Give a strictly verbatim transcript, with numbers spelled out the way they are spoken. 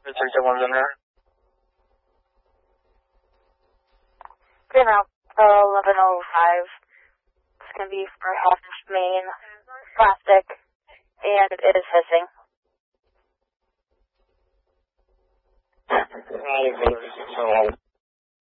three two one Lunar. Good now, uh, eleven oh five. It's going to be for half inch main, plastic, and it is hissing. Amazing.